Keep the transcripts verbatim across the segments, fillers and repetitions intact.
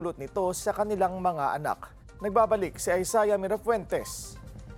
pulot nito sa kanilang mga anak. Nagbabalik si Isaiah Mirafuentes.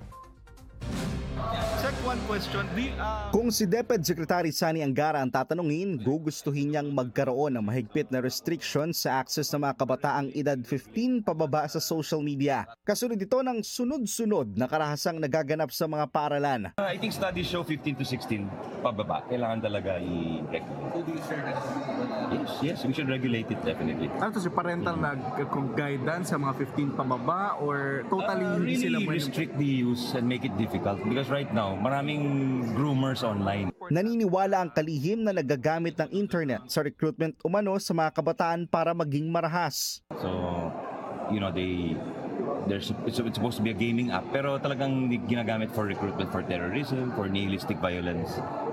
Check one question. The, uh... Kung si DepEd Secretary Sani Angara ang tatanungin, gugustuhin niyang magkaroon ng mahigpit na restrictions sa access ng mga kabataang edad fifteen pababa sa social media. Kasunod ito ng sunod-sunod na karahasang nagaganap sa mga paaralan. Uh, I think studies show fifteen to sixteen pababa. Kailangan talaga i-regulate. So do you share that? Yes, yes, we should regulate it definitely. Ano to si parental mm-hmm. guidance sa mga fifteen pababa or totally uh, hindi really sila may... restrict the use and make it difficult because right now, maraming groomers online. Naniniwala ang kalihim na nagagamit ng internet sa recruitment umano sa mga kabataan para maging marahas. So, you know, they there's it's, it's supposed to be a gaming app pero talagang ginagamit for recruitment for terrorism, for nihilistic violence,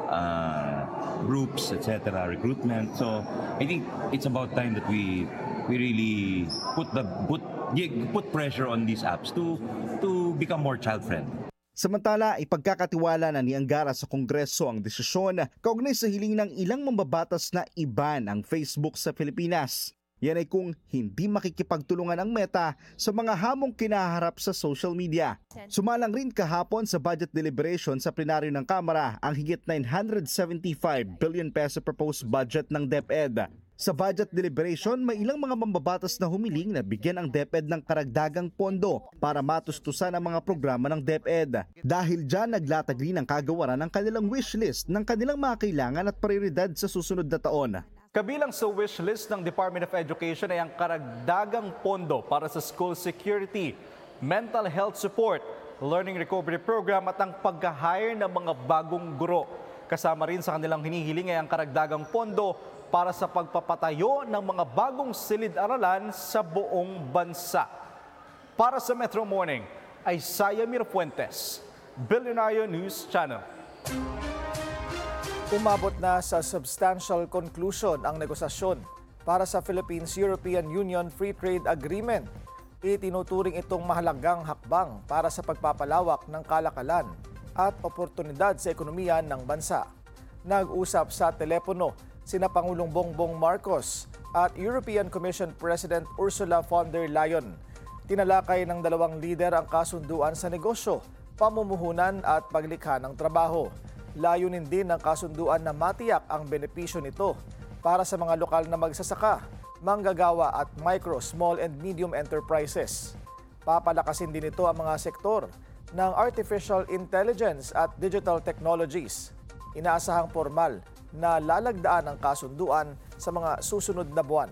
uh, groups, et cetera, recruitment. So, I think it's about time that we we really put the put put pressure on these apps to to become more child-friendly. Samantala, ipagkakatiwala na ni Angara sa Kongreso ang desisyon kaugnay sa hiling ng ilang mambabatas na iban ang Facebook sa Pilipinas. Yan ay kung hindi makikipagtulungan ang Meta sa mga hamong kinaharap sa social media. Sumalang rin kahapon sa budget deliberation sa plenaryo ng Kamara ang higit nine hundred seventy-five billion peso proposed budget ng DepEd. Sa budget deliberation, may ilang mga mambabatas na humiling na bigyan ang DepEd ng karagdagang pondo para matustusan ang mga programa ng DepEd. Dahil dyan, naglatag rin ang kagawaran ng kanilang wishlist ng kanilang mga kailangan at prioridad sa susunod na taon. Kabilang sa wishlist ng Department of Education ay ang karagdagang pondo para sa school security, mental health support, learning recovery program at ang pag-hire ng mga bagong guro. Kasama rin sa kanilang hinihiling ay ang karagdagang pondo para sa pagpapatayo ng mga bagong silid-aralan sa buong bansa. Para sa Metro Morning, Isaiah Mirafuentes, Billionaire News Channel. Umabot na sa substantial conclusion ang negosasyon para sa Philippines-European Union Free Trade Agreement. Itinuturing itong mahalagang hakbang para sa pagpapalawak ng kalakalan at oportunidad sa ekonomiya ng bansa. Nag-usap sa telepono sina Pangulong Bongbong Marcos at European Commission President Ursula von der Leyen. Tinalakay ng dalawang lider ang kasunduan sa negosyo, pamumuhunan at paglikha ng trabaho. Layunin din ng kasunduan na matiyak ang benepisyo nito para sa mga lokal na magsasaka, manggagawa at micro, small and medium enterprises. Papalakasin din ito ang mga sektor ng artificial intelligence at digital technologies. Inaasahang formal na lalagdaan ang kasunduan sa mga susunod na buwan.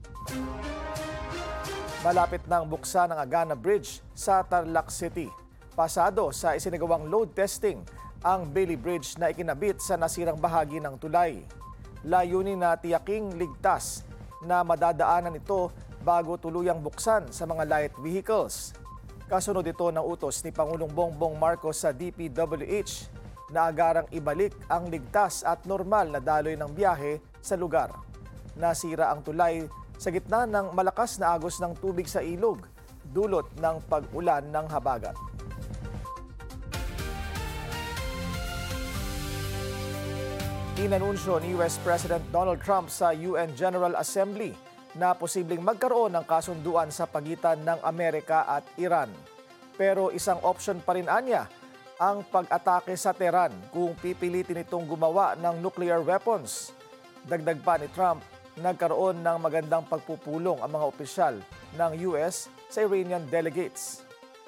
Malapit nang buksan ang Agana Bridge sa Tarlac City. Pasado sa isinagawang load testing ang Bailey Bridge na ikinabit sa nasirang bahagi ng tulay. Layunin na tiyaking ligtas na madadaanan ito bago tuluyang buksan sa mga light vehicles. Kasunod ito ng utos ni Pangulong Bongbong Marcos sa D P W H na agarang ibalik ang ligtas at normal na daloy ng biyahe sa lugar. Nasira ang tulay sa gitna ng malakas na agos ng tubig sa ilog, dulot ng pag-ulan ng habagat. Inanunsyo ni U S President Donald Trump sa U N General Assembly na posibleng magkaroon ng kasunduan sa pagitan ng Amerika at Iran. Pero isang option pa rin anya ang pag-atake sa Tehran kung pipilitin itong gumawa ng nuclear weapons. Dagdag pa ni Trump, nagkaroon ng magandang pagpupulong ang mga opisyal ng U S sa Iranian delegates.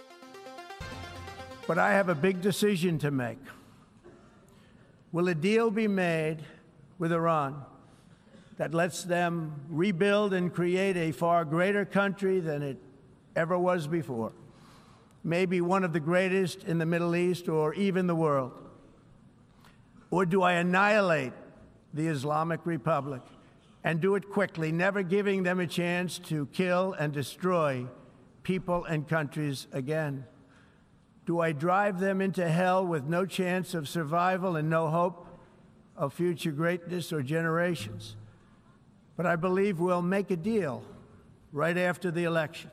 But I have a big decision to make. Will a deal be made with Iran that lets them rebuild and create a far greater country than it ever was before? Maybe one of the greatest in the Middle East or even the world? Or do I annihilate the Islamic Republic and do it quickly, never giving them a chance to kill and destroy people and countries again? Do I drive them into hell with no chance of survival and no hope of future greatness or generations? But I believe we'll make a deal right after the election.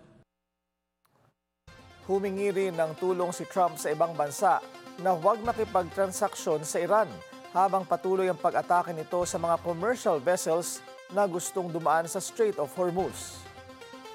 Humingi rin ng tulong si Trump sa ibang bansa na huwag makipagtransaksyon sa Iran habang patuloy ang pag-atake nito sa mga commercial vessels na gustong dumaan sa Strait of Hormuz.